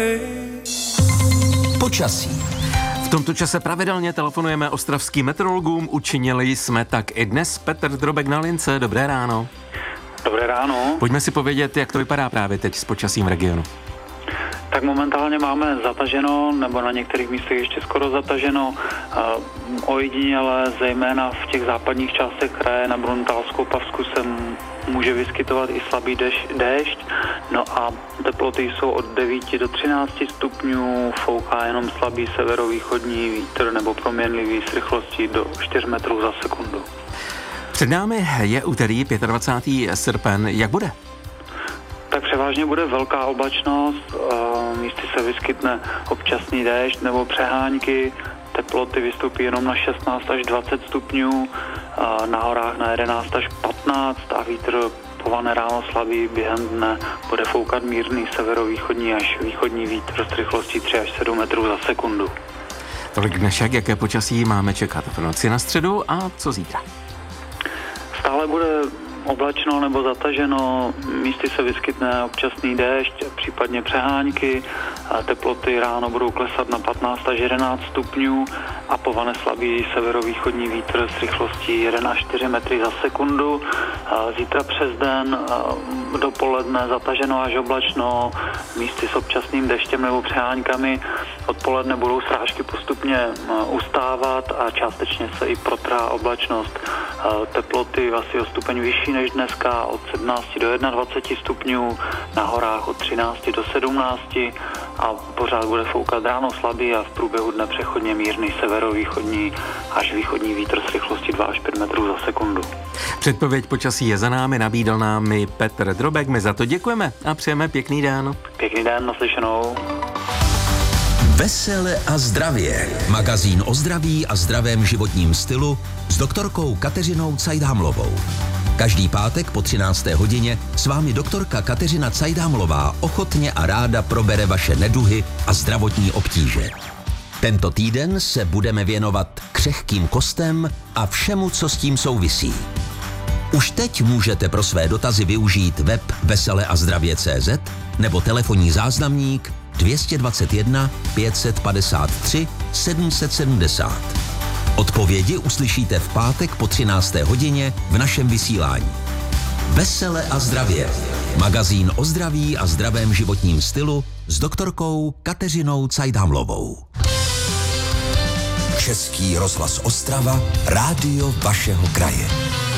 Počasí. V tomto čase pravidelně telefonujeme ostravským meteorologům, učinili jsme tak i dnes. Petr Drobek na lince, dobré ráno. Dobré ráno. Pojďme si povědět, jak to vypadá právě teď s počasím v regionu. Tak momentálně máme zataženo, nebo na některých místech ještě skoro zataženo, ojediněle, zejména v těch západních částech kraje na Bruntálsku, Opavsku se může vyskytovat i slabý déšť, no a teploty jsou od 9 do 13 stupňů, fouká jenom slabý severovýchodní vítr nebo proměnlivý s rychlostí do 4 metrů za sekundu. Před námi je úterý 25. srpen, jak bude? Tak převážně bude velká oblačnost, místy se vyskytne občasný déšť nebo přehánky, teploty vystoupí jenom na 16 až 20 stupňů, na horách na 11 až 15 a vítr povane ráno slabý, během dne bude foukat mírný severovýchodní až východní vítr s rychlostí 3 až 7 metrů za sekundu. Tolik dnešek, jaké počasí máme čekat v noci na středu a co zítra? Stále bude oblačno nebo zataženo, místy se vyskytne občasný déšť, případně přehánky, teploty ráno budou klesat na 15 až 11 stupňů a povane slabý severovýchodní vítr s rychlostí 1 až 4 metry za sekundu. Zítra přes den dopoledne zataženo až oblačno, místy s občasným deštěm nebo přeháňkami. Odpoledne budou srážky postupně ustávat a částečně se i protrhá oblačnost. Teploty asi o stupeň vyšší než dneska, od 17 do 21 stupňů, na horách od 13 do 17 a pořád bude foukat ráno slabý a v průběhu dne přechodně mírný severovýchodní až východní vítr s rychlostí 2 až 5 metrů za sekundu. Předpověď počasí je za námi, nabídl nám i Petr Drobek, my za to děkujeme a přejeme pěkný den. Pěkný den, naslyšenou. Vesele a zdravě. Magazín o zdraví a zdravém životním stylu s doktorkou Kateřinou Cajdhamlovou. Každý pátek po 13. hodině s vámi doktorka Kateřina Cajdhamlová ochotně a ráda probere vaše neduhy a zdravotní obtíže. Tento týden se budeme věnovat křehkým kostem a všemu, co s tím souvisí. Už teď můžete pro své dotazy využít web veseleazdravě.cz nebo telefonní záznamník 221 553 770. Odpovědi uslyšíte v pátek po 13. hodině v našem vysílání. Vesele a zdravě. Magazín o zdraví a zdravém životním stylu s doktorkou Kateřinou Cajdhamlovou. Český rozhlas Ostrava, rádio vašeho kraje.